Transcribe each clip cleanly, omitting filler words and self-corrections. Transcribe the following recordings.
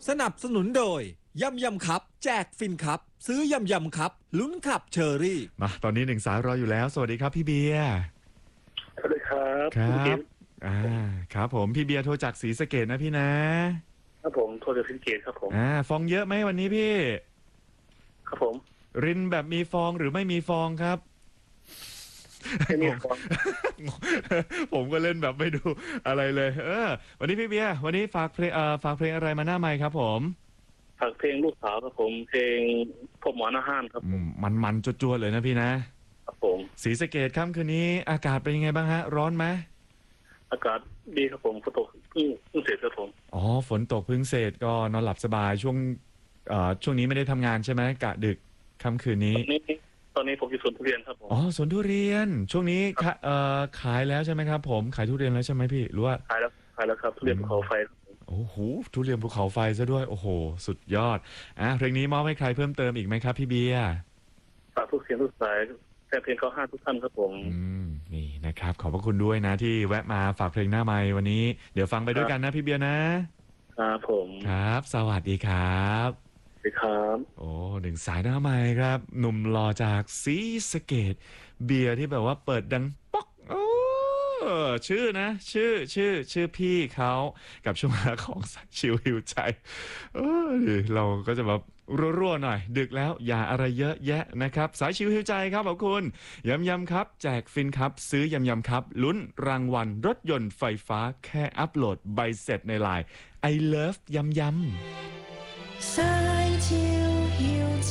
สนับสนุนโดยยำยำครับแจกฟินครับซื้อยำยำครับลุ้นขับเชอรี่มาตอนนี้1 สายรออยู่แล้วสวัสดีครับพี่เบียร์สวัสดีครับครับครับผมพี่เบียร์โทรจากศรีสะเกษนะพี่นะครับผมโทรจากศรีสะเกษครับผมฟองเยอะไหมวันนี้พี่ครับผมรินแบบมีฟองหรือไม่มีฟองครับไม่มีฟองผมก็เล่นแบบไม่ดูอะไรเลยวันนี้พี่เบียร์วันนี้ฝากเพลงอะไรมาหน้าไมค์ครับผมฝากเพลงลูกสาวครับผมเพลงผมหมอหน้าห้านครับมันจวดๆเลยนะพี่นะครับผมศรีสะเกษค่ำคืนนี้อากาศเป็นยังไงบ้างฮะร้อนไหมอากาศดีครับผมฝนตกเพิ่งเสร็จครับผมฝนตกเพิ่งเสร็จก็นอนหลับสบายช่วงนี้ไม่ได้ทำงานใช่ไหมกะดึกค่ำคืนนี้ตอนนี้ผมอยู่สวนทุเรียนครับผมสวนทุเรียนช่วงนี้ขายแล้วใช่ไหมครับผมขายทุเรียนแล้วใช่ไหมพี่หรือว่าขายแล้วครับทุเรียนภูเขาไฟโอ้โหทุเรียนภูเขาไฟซะด้วยโอ้โหสุดยอดเพลงนี้มอบให้ใครเพิ่มเติมอีกไหมครับพี่เบียร์ฝากทุกเสียงทุกสายแฟนเพลงเขา5ทุกท่านครับผมนี่นะครับขอบพระคุณด้วยนะที่แวะมาฝากเพลงหน้าไมค์วันนี้เดี๋ยวฟังไปด้วยกันนะพี่เบียร์นะครับผมครับสวัสดีครับสวัสดีครับ 1 สายหน้าไมค์ครับหนุ่มหล่อจากศรีสะเกษเบียร์ที่แบบว่าเปิดดังป๊อกชื่อนะชื่อพี่เขากับช่วงเวลาของชิวหิวใจเราก็จะแบบรั่วๆหน่อยดึกแล้วอย่าอะไรเยอะแยะนะครับสายชิวหิวใจครับขอบคุณยำครับแจกฟินครับซื้อยำครับลุ้นรางวัลรถยนต์ไฟฟ้าแค่อัปโหลดใบเสร็จในไลน์ I love ยำสายชิวหิวใจ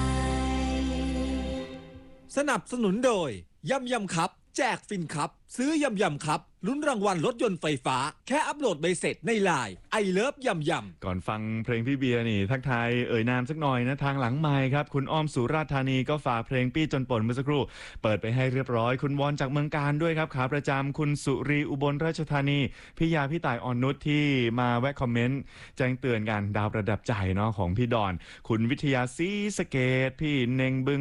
สนับสนุนโดยยำยำครับแจกฟินครับซื้อยำยำครับลุ้นรางวัลรถยนต์ไฟฟ้าแค่อัปโหลดใบเสร็จในไลน์ I love ยำยำก่อนฟังเพลงพี่เบียร์นี่ทักทายนามสักหน่อยนะทางหลังไมค์ครับคุณอ้อมสุราษฎร์ธานีก็ฝากเพลงปี้จนป่นเมื่อสักครู่เปิดไปให้เรียบร้อยคุณวอนจากเมืองการด้วยครับขาประจำคุณสุรีอุบลราชธานีพี่ยาพี่ต่ายอ่อนนุชที่มาแวะคอมเมนต์แจ้งเตือนกันดาวประดับใจเนาะของพี่ดอนคุณวิทยาศรีสะเกษพี่เน่งบึง